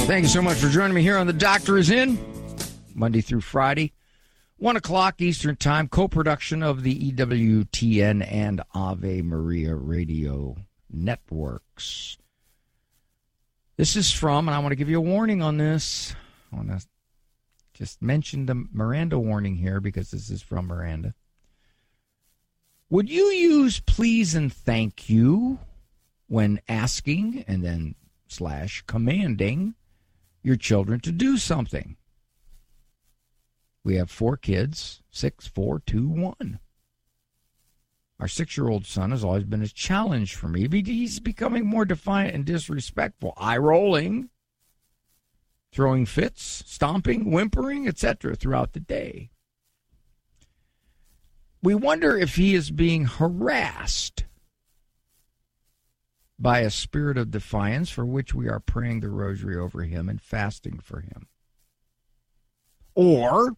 Thank you so much for joining me here on The Doctor Is In, Monday through Friday, 1 o'clock Eastern Time, co-production of the EWTN and Ave Maria radio networks. This is from, and I want to give you a warning on this. I want to just mention the Miranda warning here because this is from Miranda. Would you use please and thank you when asking and then / commanding your children to do something? We have 4 kids, 6, 4, 2, 1. Our 6-year-old son has always been a challenge for me. He's becoming more defiant and disrespectful, eye-rolling, throwing fits, stomping, whimpering, etc. throughout the day. We wonder if he is being harassed by a spirit of defiance for which we are praying the rosary over him and fasting for him. Or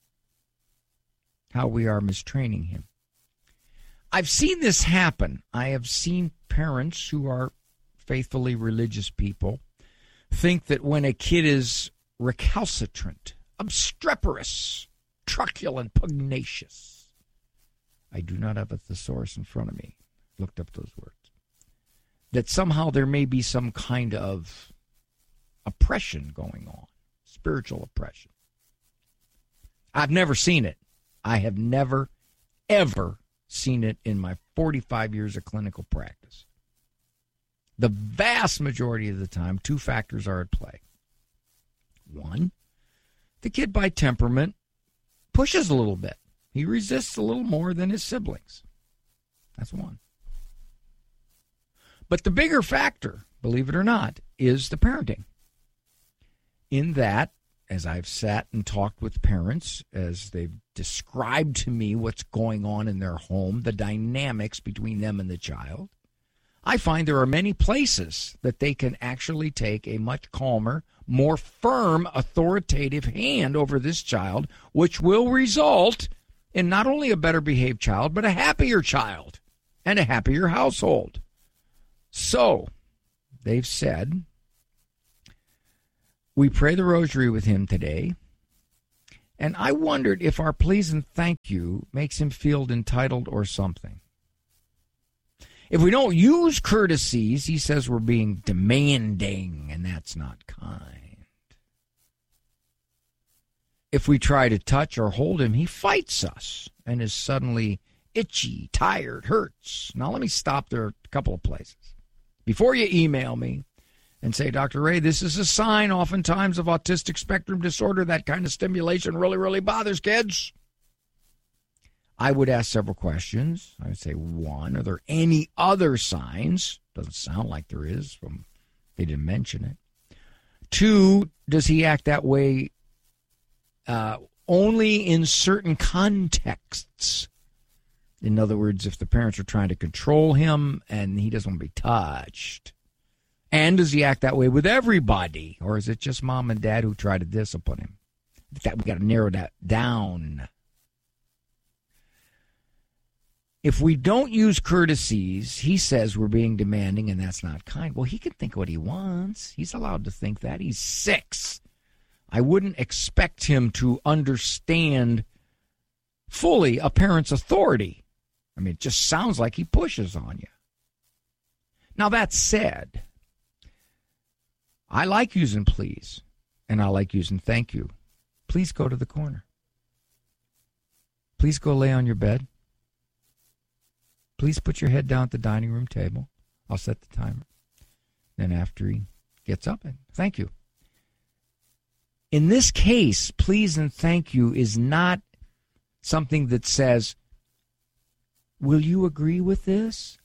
how we are mistraining him. I've seen this happen. I have seen parents who are faithfully religious people think that when a kid is recalcitrant, obstreperous, truculent, pugnacious. I do not have a thesaurus in front of me. Looked up those words. That somehow there may be some kind of oppression going on, spiritual oppression. I've never seen it. I have never, ever seen it in my 45 years of clinical practice. The vast majority of the time, 2 factors are at play. 1, the kid by temperament pushes a little bit. He resists a little more than his siblings. That's 1. But the bigger factor, believe it or not, is the parenting. In that, as I've sat and talked with parents, as they've described to me what's going on in their home, the dynamics between them and the child, I find there are many places that they can actually take a much calmer, more firm, authoritative hand over this child, which will result in not only a better behaved child, but a happier child and a happier household. So, they've said, we pray the rosary with him today, and I wondered if our please and thank you makes him feel entitled or something. If we don't use courtesies, he says we're being demanding, and that's not kind. If we try to touch or hold him, he fights us and is suddenly itchy, tired, hurts. Now, let me stop there a couple of places. Before you email me and say, Dr. Ray, this is a sign oftentimes of autistic spectrum disorder, that kind of stimulation really, really bothers kids, I would ask several questions. I would say, 1, are there any other signs? Doesn't sound like there is. They didn't mention it. 2, does he act that way only in certain contexts? In other words, if the parents are trying to control him and he doesn't want to be touched. And does he act that way with everybody? Or is it just mom and dad who try to discipline him? We've got to narrow that down. If we don't use courtesies, he says we're being demanding and that's not kind. Well, he can think what he wants. He's allowed to think that. He's 6. I wouldn't expect him to understand fully a parent's authority. I mean, it just sounds like he pushes on you. Now, that said, I like using please, and I like using thank you. Please go to the corner. Please go lay on your bed. Please put your head down at the dining room table. I'll set the timer. Then after he gets up, and thank you. In this case, please and thank you is not something that says, will you agree with this?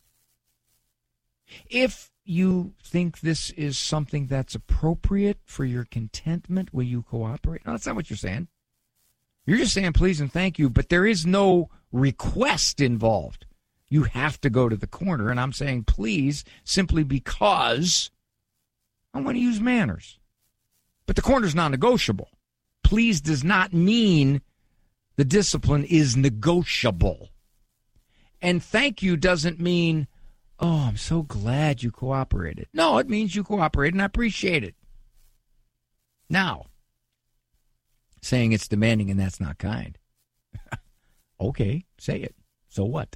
If you think this is something that's appropriate for your contentment, will you cooperate? No, that's not what you're saying. You're just saying please and thank you, but there is no request involved. You have to go to the corner, and I'm saying please simply because I want to use manners. But the corner's non-negotiable. Please does not mean the discipline is negotiable. And thank you doesn't mean, oh, I'm so glad you cooperated. No, it means you cooperated and I appreciate it. Now, saying it's demanding and that's not kind. Okay, say it. So what?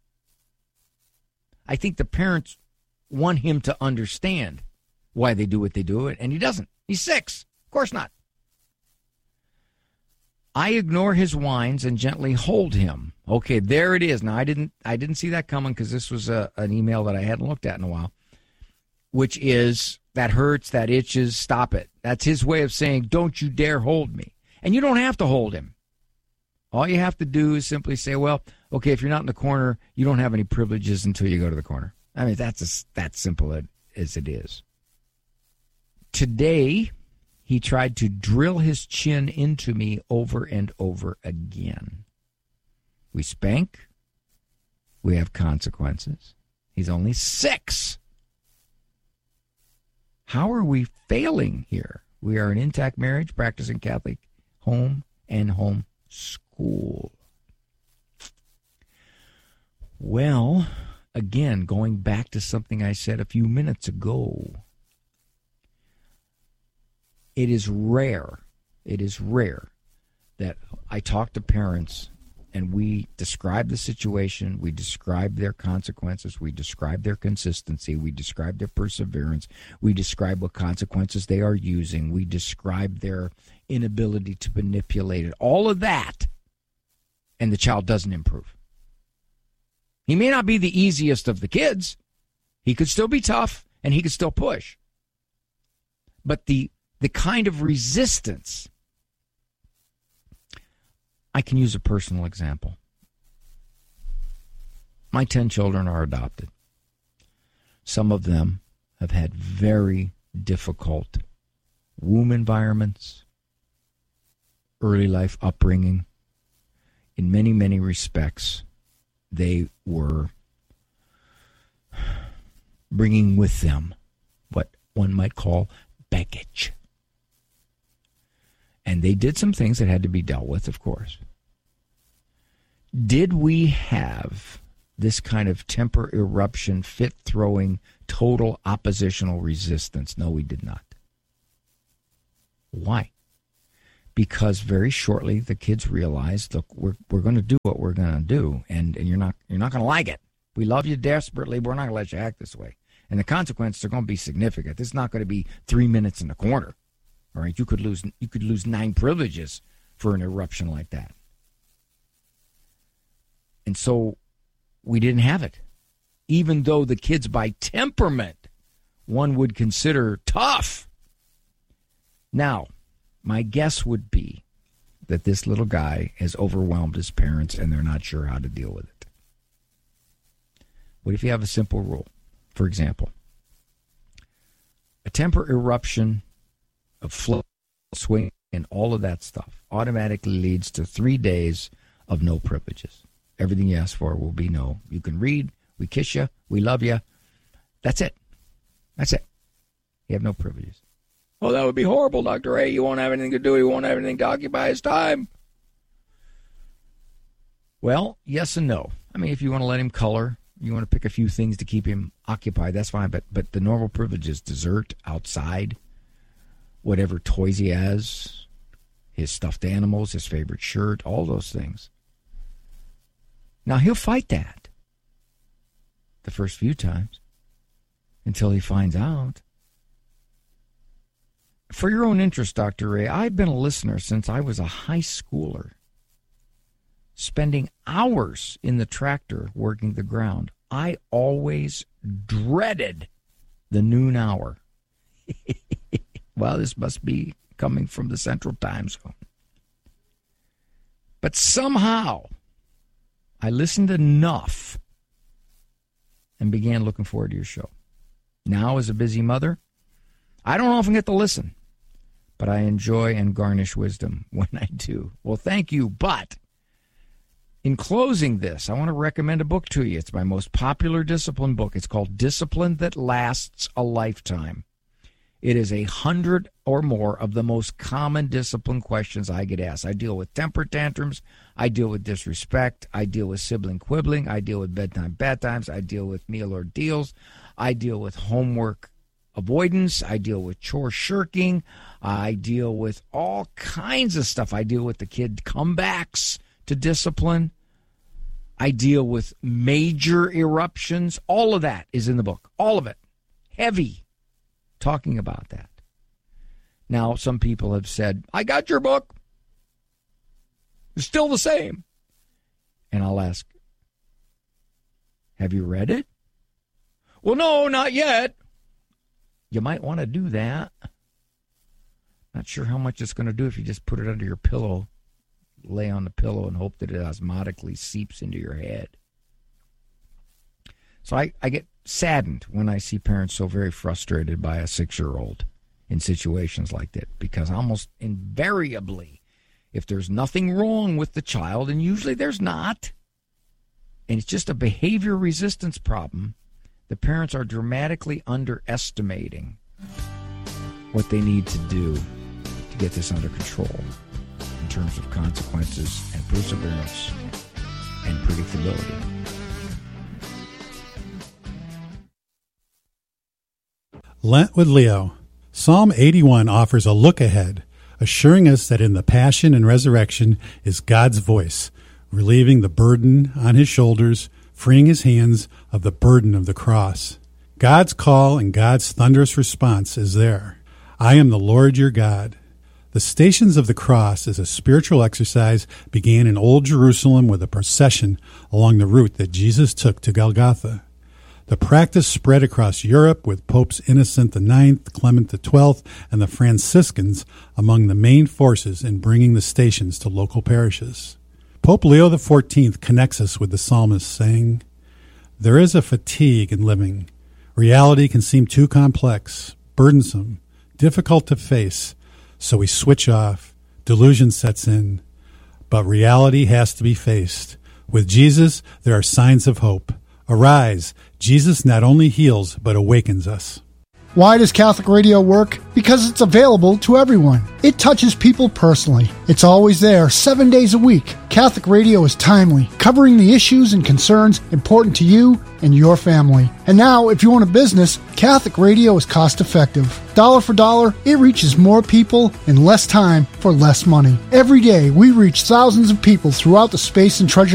I think the parents want him to understand why they do what they do, and he doesn't. He's 6. Of course not. I ignore his whines and gently hold him. Okay, there it is. Now, I didn't see that coming because this was an email that I hadn't looked at in a while, which is, that hurts, that itches, stop it. That's his way of saying, don't you dare hold me. And you don't have to hold him. All you have to do is simply say, well, okay, if you're not in the corner, you don't have any privileges until you go to the corner. I mean, that's that simple as it is. Today, he tried to drill his chin into me over and over again. We spank. We have consequences. He's only 6. How are we failing here? We are an intact marriage, practicing Catholic home and home school. Well, again, going back to something I said a few minutes ago, it is rare that I talk to parents and we describe the situation, we describe their consequences, we describe their consistency, we describe their perseverance, we describe what consequences they are using, we describe their inability to manipulate it, all of that, and the child doesn't improve. He may not be the easiest of the kids. He could still be tough, and he could still push. But the kind of resistance, I can use a personal example. My 10 children are adopted. Some of them have had very difficult womb environments, early life upbringing. In many, many respects, they were bringing with them what one might call baggage. And they did some things that had to be dealt with, of course. Did we have this kind of temper eruption, fit-throwing, total oppositional resistance? No, we did not. Why? Because very shortly the kids realized, look, we're going to do what we're going to do, and you're not going to like it. We love you desperately, but we're not going to let you act this way. And the consequences are going to be significant. This is not going to be 3 minutes in the corner. All right, you could lose 9 privileges for an eruption like that. And so we didn't have it. Even though the kids by temperament, one would consider tough. Now, my guess would be that this little guy has overwhelmed his parents and they're not sure how to deal with it. What if you have a simple rule? For example, a temper eruption of flow, swing, and all of that stuff automatically leads to 3 days of no privileges. Everything you ask for will be no. You can read, we kiss you, we love you. That's it. That's it. You have no privileges. Oh, that would be horrible, Dr. A. You won't have anything to do. You won't have anything to occupy his time. Well, yes and no. I mean, if you want to let him color, you want to pick a few things to keep him occupied, that's fine. But the normal privileges, dessert, outside, whatever toys he has, his stuffed animals, his favorite shirt, all those things. Now, he'll fight that the first few times until he finds out. For your own interest, Dr. Ray, I've been a listener since I was a high schooler, spending hours in the tractor working the ground. I always dreaded the noon hour. Well, this must be coming from the Central Time Zone. But somehow, I listened enough and began looking forward to your show. Now, as a busy mother, I don't often get to listen, but I enjoy and garnish wisdom when I do. Well, thank you, but in closing this, I want to recommend a book to you. It's my most popular discipline book. It's called Discipline That Lasts a Lifetime. It is 100 or more of the most common discipline questions I get asked. I deal with temper tantrums. I deal with disrespect. I deal with sibling quibbling. I deal with bedtime bad times. I deal with meal ordeals. I deal with homework avoidance. I deal with chore shirking. I deal with all kinds of stuff. I deal with the kid comebacks to discipline. I deal with major eruptions. All of that is in the book. All of it. Heavy talking about that. Now, some people have said, I got your book. It's still the same. And I'll ask, have you read it? Well, no, not yet. You might want to do that. Not sure how much it's going to do if you just put it under your pillow, lay on the pillow, and hope that it osmotically seeps into your head. So I get saddened when I see parents so very frustrated by a 6-year-old in situations like that, because almost invariably, if there's nothing wrong with the child, and usually there's not, and it's just a behavior resistance problem, the parents are dramatically underestimating what they need to do to get this under control in terms of consequences and perseverance and predictability. Lent with Leo. Psalm 81 offers a look ahead, assuring us that in the passion and resurrection is God's voice, relieving the burden on his shoulders, freeing his hands of the burden of the cross. God's call and God's thunderous response is there. I am the Lord your God. The Stations of the Cross as a spiritual exercise began in Old Jerusalem with a procession along the route that Jesus took to Golgotha. The practice spread across Europe with Popes Innocent IX, Clement XII, and the Franciscans among the main forces in bringing the stations to local parishes. Pope Leo XIV connects us with the psalmist, saying, there is a fatigue in living. Reality can seem too complex, burdensome, difficult to face, so we switch off, delusion sets in. But reality has to be faced. With Jesus, there are signs of hope. Arise, Jesus not only heals, but awakens us. Why does Catholic Radio work? Because it's available to everyone. It touches people personally. It's always there, 7 days a week. Catholic Radio is timely, covering the issues and concerns important to you and your family. And now, if you own a business, Catholic Radio is cost-effective. Dollar for dollar, it reaches more people in less time for less money. Every day, we reach thousands of people throughout the Space and Treasure